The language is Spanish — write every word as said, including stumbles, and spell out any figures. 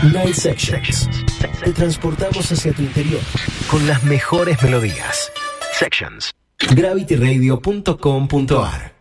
Night Sections. Te transportamos hacia tu interior con las mejores melodías. Sections. gravity radio punto com punto a r